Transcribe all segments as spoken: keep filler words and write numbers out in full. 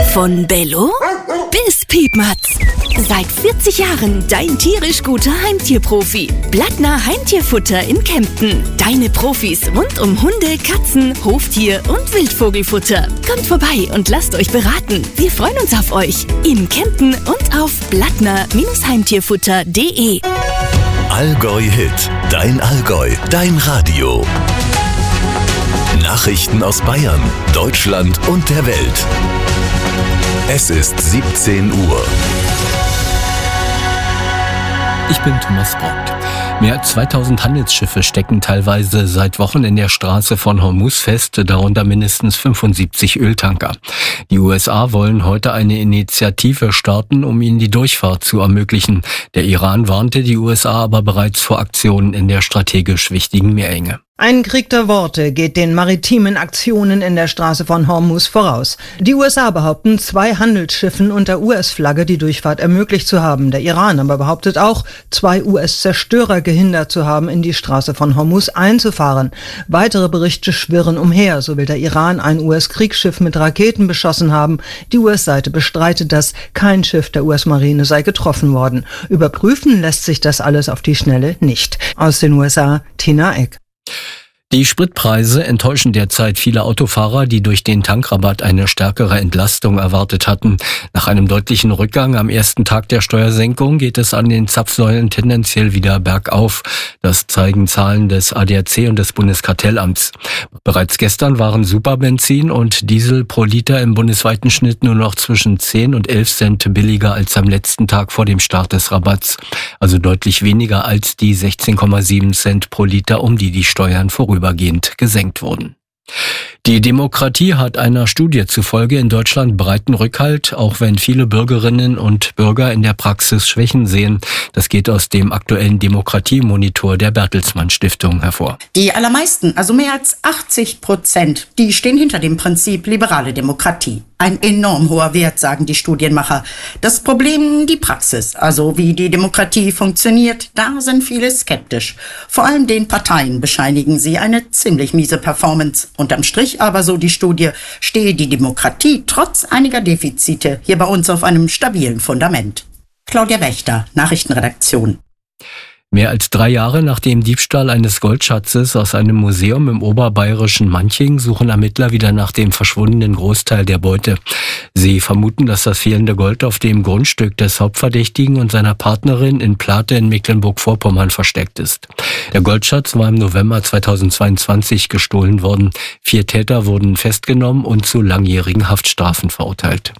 Von Bello bis Piepmatz. Seit vierzig Jahren dein tierisch guter Heimtierprofi. Blattner Heimtierfutter in Kempten. Deine Profis rund um Hunde, Katzen, Hoftier und Wildvogelfutter. Kommt vorbei und lasst euch beraten. Wir freuen uns auf euch in Kempten und auf blattner Heimtierfutter punkt de. Allgäu Hit, dein Allgäu, dein Radio. Nachrichten aus Bayern, Deutschland und der Welt. Es ist siebzehn Uhr. Ich bin Thomas Braucht. Mehr als zweitausend Handelsschiffe stecken teilweise seit Wochen in der Straße von Hormuz fest, darunter mindestens fünfundsiebzig Öltanker. Die U S A wollen heute eine Initiative starten, um ihnen die Durchfahrt zu ermöglichen. Der Iran warnte die U S A aber bereits vor Aktionen in der strategisch wichtigen Meerenge. Ein Krieg der Worte geht den maritimen Aktionen in der Straße von Hormuz voraus. Die U S A behaupten, zwei Handelsschiffen unter U S-Flagge die Durchfahrt ermöglicht zu haben. Der Iran aber behauptet auch, zwei U S-Zerstörer gehindert zu haben, in die Straße von Hormuz einzufahren. Weitere Berichte schwirren umher. So will der Iran ein U S-Kriegsschiff mit Raketen beschossen haben. Die U S-Seite bestreitet das. Kein Schiff der U S-Marine sei getroffen worden. Überprüfen lässt sich das alles auf die Schnelle nicht. Aus den U S A, Tina Eck. Die Spritpreise enttäuschen derzeit viele Autofahrer, die durch den Tankrabatt eine stärkere Entlastung erwartet hatten. Nach einem deutlichen Rückgang am ersten Tag der Steuersenkung geht es an den Zapfsäulen tendenziell wieder bergauf. Das zeigen Zahlen des A D A C und des Bundeskartellamts. Bereits gestern waren Superbenzin und Diesel pro Liter im bundesweiten Schnitt nur noch zwischen zehn und elf Cent billiger als am letzten Tag vor dem Start des Rabatts. Also deutlich weniger als die sechzehn Komma sieben Cent pro Liter, um die die Steuern vorübergehend gesenkt wurden. Die Demokratie hat einer Studie zufolge in Deutschland breiten Rückhalt, auch wenn viele Bürgerinnen und Bürger in der Praxis Schwächen sehen. Das geht aus dem aktuellen Demokratiemonitor der Bertelsmann Stiftung hervor. Die allermeisten, also mehr als achtzig Prozent, die stehen hinter dem Prinzip liberale Demokratie. Ein enorm hoher Wert, sagen die Studienmacher. Das Problem, die Praxis, also wie die Demokratie funktioniert, da sind viele skeptisch. Vor allem den Parteien bescheinigen sie eine ziemlich miese Performance. Unterm Strich aber, so die Studie, stehe die Demokratie trotz einiger Defizite hier bei uns auf einem stabilen Fundament. Claudia Wächter, Nachrichtenredaktion. Mehr als drei Jahre nach dem Diebstahl eines Goldschatzes aus einem Museum im oberbayerischen Manching suchen Ermittler wieder nach dem verschwundenen Großteil der Beute. Sie vermuten, dass das fehlende Gold auf dem Grundstück des Hauptverdächtigen und seiner Partnerin in Plate in Mecklenburg-Vorpommern versteckt ist. Der Goldschatz war im November zweitausendzweiundzwanzig gestohlen worden. Vier Täter wurden festgenommen und zu langjährigen Haftstrafen verurteilt.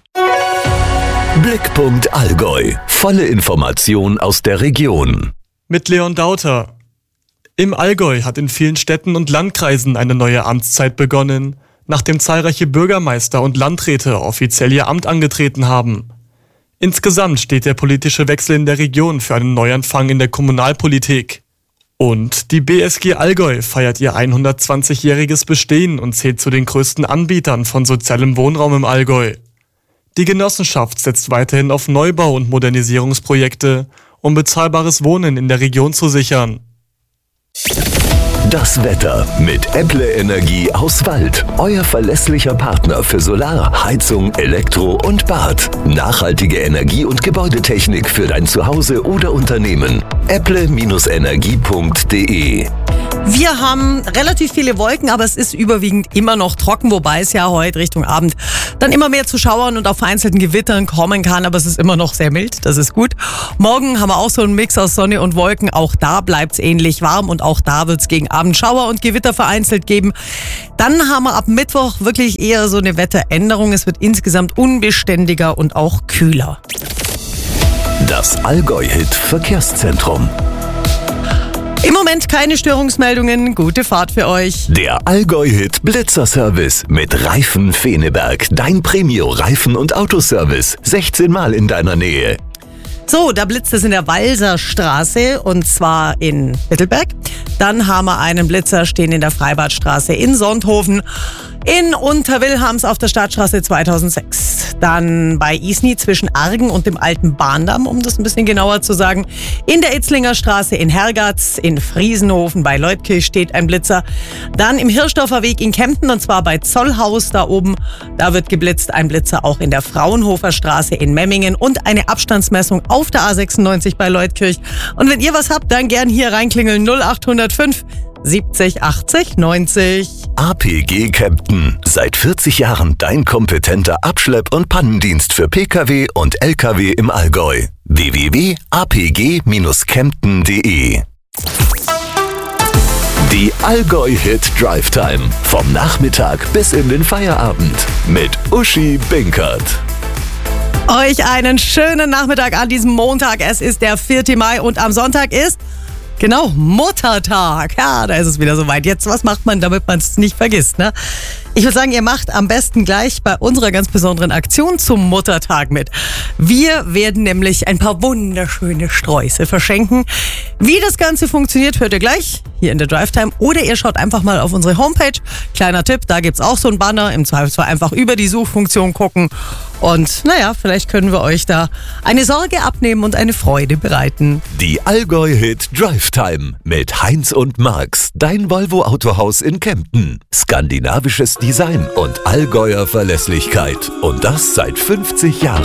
Blickpunkt Allgäu. Volle Information aus der Region. Mit Leon Dauter. Im Allgäu hat in vielen Städten und Landkreisen eine neue Amtszeit begonnen, nachdem zahlreiche Bürgermeister und Landräte offiziell ihr Amt angetreten haben. Insgesamt steht der politische Wechsel in der Region für einen Neuanfang in der Kommunalpolitik. Und die B S G Allgäu feiert ihr hundertzwanzigjähriges Bestehen und zählt zu den größten Anbietern von sozialem Wohnraum im Allgäu. Die Genossenschaft setzt weiterhin auf Neubau- und Modernisierungsprojekte, um bezahlbares Wohnen in der Region zu sichern. Das Wetter mit Äpple Energie aus Wald. Euer verlässlicher Partner für Solar, Heizung, Elektro und Bad. Nachhaltige Energie- und Gebäudetechnik für dein Zuhause oder Unternehmen. äpple Energie punkt de. Wir haben relativ viele Wolken, aber es ist überwiegend immer noch trocken, wobei es ja heute Richtung Abend dann immer mehr zu Schauern und auf vereinzelten Gewittern kommen kann, aber es ist immer noch sehr mild, das ist gut. Morgen haben wir auch so einen Mix aus Sonne und Wolken, auch da bleibt es ähnlich warm und auch da wird es gegen Abend Schauer und Gewitter vereinzelt geben. Dann haben wir ab Mittwoch wirklich eher so eine Wetteränderung, es wird insgesamt unbeständiger und auch kühler. Das Allgäu-Hit Verkehrszentrum. Im Moment keine Störungsmeldungen, gute Fahrt für euch. Der Allgäu-Hit Blitzer-Service mit Reifen Feneberg. Dein Premio-Reifen- und Autoservice. sechzehn Mal in deiner Nähe. So, da blitzt es in der Walserstraße und zwar in Mittelberg. Dann haben wir einen Blitzer stehen in der Freibadstraße in Sonthofen. In Unterwilhams auf der Stadtstraße zweitausendsechs. Dann bei Isny zwischen Argen und dem alten Bahndamm, um das ein bisschen genauer zu sagen. In der Itzlinger Straße in Hergatz, in Friesenhofen bei Leutkirch steht ein Blitzer. Dann im Hirschdorfer Weg in Kempten und zwar bei Zollhaus da oben. Da wird geblitzt, ein Blitzer auch in der Fraunhofer Straße in Memmingen und eine Abstandsmessung auf der A sechsundneunzig bei Leutkirch. Und wenn ihr was habt, dann gern hier reinklingeln null acht null fünf siebzig achtzig neunzig. A P G Kempten. Seit vierzig Jahren dein kompetenter Abschlepp- und Pannendienst für Pkw und Lkw im Allgäu. w w w punkt a p g dash kempten punkt d e Die Allgäu-Hit Drive Time. Vom Nachmittag bis in den Feierabend. Mit Uschi Binkert. Euch einen schönen Nachmittag an diesem Montag. Es ist der vierte Mai und am Sonntag ist, genau, Muttertag. Ja, da ist es wieder soweit. Jetzt, was macht man, damit man es nicht vergisst, ne? Ich würde sagen, ihr macht am besten gleich bei unserer ganz besonderen Aktion zum Muttertag mit. Wir werden nämlich ein paar wunderschöne Sträuße verschenken. Wie das Ganze funktioniert, hört ihr gleich hier in der Drive Time. Oder ihr schaut einfach mal auf unsere Homepage. Kleiner Tipp, da gibt's auch so ein Banner. Im Zweifelsfall einfach über die Suchfunktion gucken. Und naja, vielleicht können wir euch da eine Sorge abnehmen und eine Freude bereiten. Die Allgäu-Hit Drive Time mit Heinz und Marx. Dein Volvo Autohaus in Kempten. Skandinavisches Design und Allgäuer Verlässlichkeit. Und das seit fünfzig Jahren.